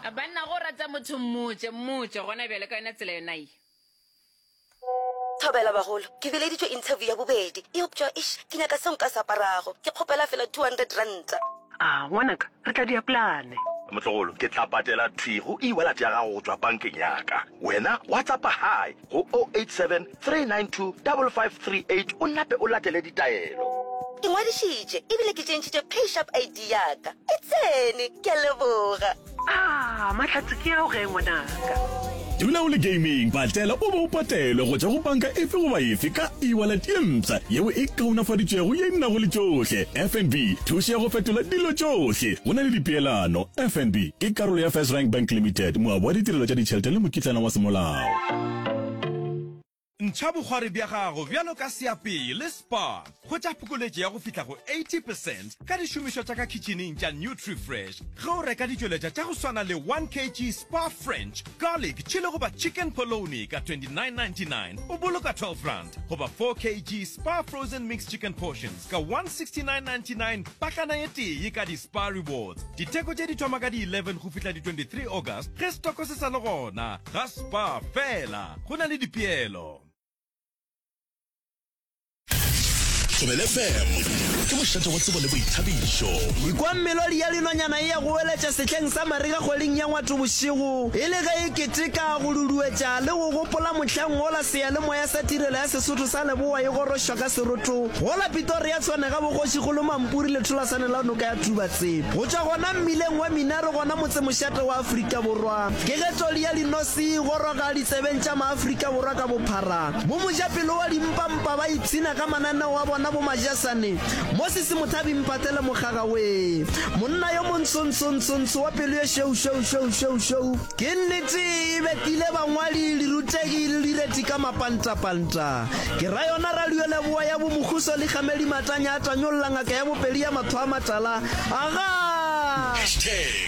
banna go rata motho mmotse gona bjale ka yona tsela yona Thobela bagolo ke beleditswe interview ya bobedi e optjwa ke nyaka seo nka sa parago ke kgopela fela 200 rand. Ngwanaka re tla di plane motlogolo ke tla patela thigo iwela tša gago go tswa bankeng yaka wena WhatsApp hi go 087 392 5538 o nape o latele ditaelo Ke ngwadishitše ebile ke tšentšitše PayShap ID yaka e tsene ke a leboga. mahlatse ke yao ge ngwanaka Dula o le gaming patela o bo patela go tšwa go banka efe goba efe ka e-wallet ye mpša yeo e kaonafaditšwego ye nnago le tšohle. FNB thuša go fetola dilo tšohle go na le dipeelano. FNB ke karolo ya First Rank Bank Limited moabo wa ditirelo tša ditšhelete le mokitlana wa semolao. Ntšha bogware bja gago bjalo ka seapele le spa go tša phokoletše ya go fihla go 80% ka dišomišwa tša ka kitcheneng tša NutriFresh ge o reka ditšweletša tša go swana le 1 kg spa French garlic chile goba chicken polony ka 29.99 o boloka 12 rand goba 4 kg spa frozen mixed chicken portions ka 169.99 pakana ye tee ka di spa rewards diteko tše di thoma ka di 11 go fihla di 23 August ge stoko se sa le gona ga spa fela go na le dipeelo. Thobela FM ke mošate wa tsebo le boithabišo. Ikwa melodi ya linonyana ya go eletša sehleng sa mariga kgweding ya ngwatho bošego e le ge e keteka go duduetša le go gopola mohleng gola seyalemoya sa tirelo ya Sesotho sa Leboa e gorošwa ka seroto gola Pretoria tshwanega bogošigolo mampuri le tholasane la noka ya Tubatsebe go tšwa gona mmileng wa Minaro gona motse mošate wa Afrika Borwa ke ge toli ya Linosi goroga ditsebeng tša maAfrika Borwa ka bophara bo mojapelo wa dimpampa ba itshina ka mananeo wa bona bo majasane Moses Mothabi mpatela mogaga we monna yo montsontsontsontsho wa pelo ye show ke nnete betile bangwali le rutegi le direti ka mapantapanta ke ra yona radio Leboa ya bomohuso le gamedi matanya a tanyolanga ka ya bopedi ya matho a matala aga